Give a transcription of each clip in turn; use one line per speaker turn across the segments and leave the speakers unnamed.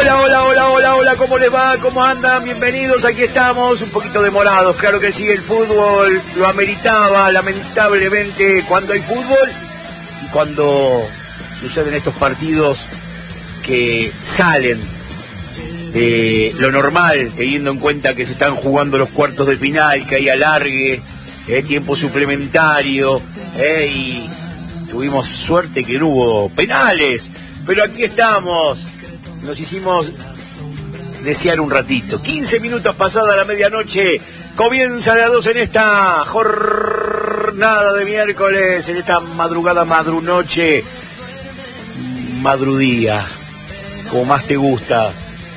Hola, hola, hola, hola, hola, ¿cómo les va? ¿Cómo andan? Bienvenidos, aquí estamos, un poquito demorados, claro que sí, el fútbol lo ameritaba, lamentablemente, cuando hay fútbol y cuando suceden estos partidos que salen de lo normal, teniendo en cuenta que se están jugando los cuartos de final, que hay alargue, tiempo suplementario, y tuvimos suerte que no hubo penales, pero aquí estamos. Nos hicimos desear un ratito. 15 minutos pasada la medianoche. Comienza las 2 en esta jornada de miércoles, en esta madrunoche, madrudía, como más te gusta.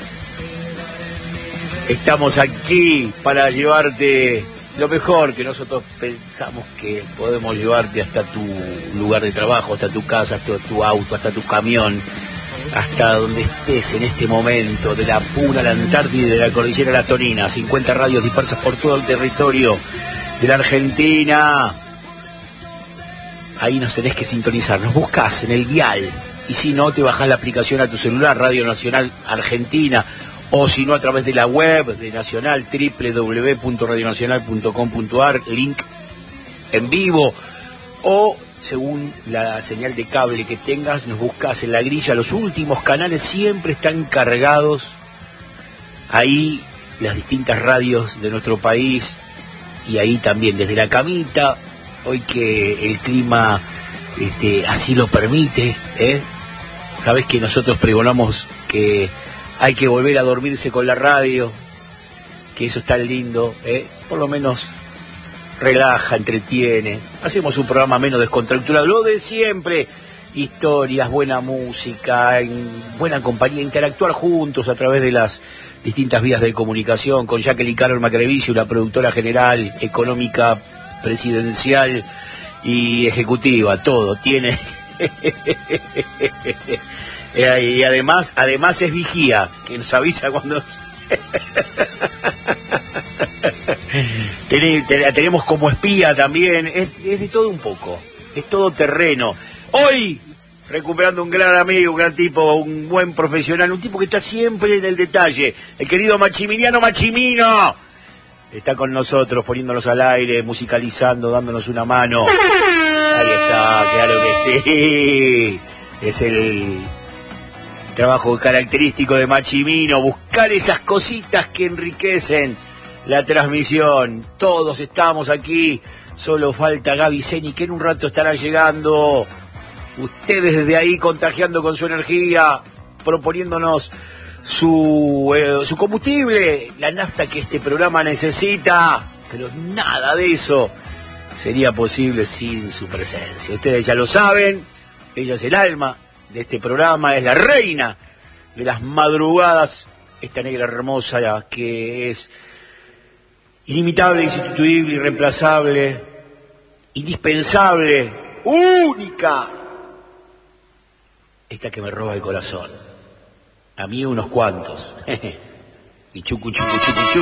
Estamos aquí para llevarte lo mejor que nosotros pensamos que podemos llevarte hasta tu lugar de trabajo, hasta tu casa, hasta tu auto, hasta tu camión, hasta donde estés en este momento, de la Puna a la Antártida y de la Cordillera a la Tonina. 50 radios dispersas por todo el territorio de la Argentina. Ahí nos tenés que sintonizar, nos buscás en el dial, y si no, te bajás la aplicación a tu celular, Radio Nacional Argentina, o si no, a través de la web de Nacional, www.radionacional.com.ar, link en vivo, o según la señal de cable que tengas, nos buscas en la grilla. Los últimos canales siempre están cargados ahí, las distintas radios de nuestro país, y ahí también desde la camita, hoy que el clima así lo permite, sabes que nosotros pregonamos que hay que volver a dormirse con la radio, que eso está lindo, por lo menos relaja, entretiene. Hacemos un programa menos descontracturado, lo de siempre, historias, buena música, en buena compañía, interactuar juntos a través de las distintas vías de comunicación, con Jacqueline Carol Macrevici, una productora general, económica, presidencial y ejecutiva, todo tiene. Y además es vigía, que nos avisa cuando la tenemos como espía también. Es de todo un poco, es todo terreno. Hoy recuperando un gran amigo, un gran tipo, un buen profesional, un tipo que está siempre en el detalle, el querido Maximiliano Machimino está con nosotros, poniéndonos al aire, musicalizando, dándonos una mano. Ahí está, claro que sí, es el trabajo característico de Machimino, buscar esas cositas que enriquecen la transmisión. Todos estamos aquí, solo falta Gaby Zeni, que en un rato estará llegando. Ustedes desde ahí contagiando con su energía, proponiéndonos su combustible, la nafta que este programa necesita, pero nada de eso sería posible sin su presencia. Ustedes ya lo saben, ella es el alma de este programa, es la reina de las madrugadas, esta negra hermosa que es inimitable, insustituible, irreemplazable, indispensable, única, esta que me roba el corazón, a mí unos cuantos, y chucu chucu chucu chucu.